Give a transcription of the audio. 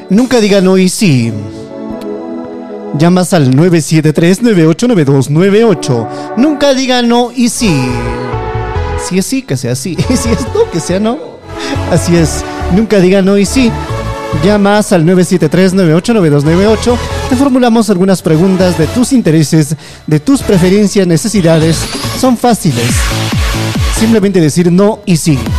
Nunca diga no y sí. Llamas al 973-989298. Nunca diga no y sí. Si es sí, que sea sí. Si es no, que sea no. Así es. Nunca diga no y sí. Llamas al 973-989298. Te formulamos algunas preguntas de tus intereses, de tus preferencias, necesidades. Son fáciles. Simplemente decir no y sí.